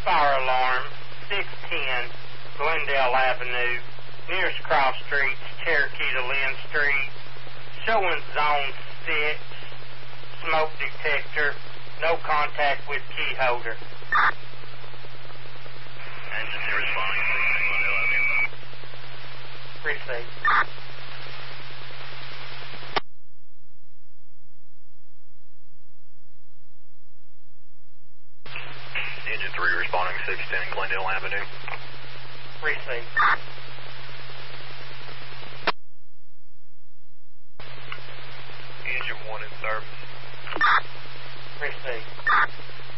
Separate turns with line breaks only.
fire alarm, 610 Glendale Avenue, nearest cross streets, Cherokee to Lynn Street, showing zone 6, smoke detector, no contact with key holder.
Engine 2 responding, 16 Glendale Avenue.
Receive.
Engine 3 responding, 610 Glendale Avenue.
Receive.
Engine 1 in service.
Receive.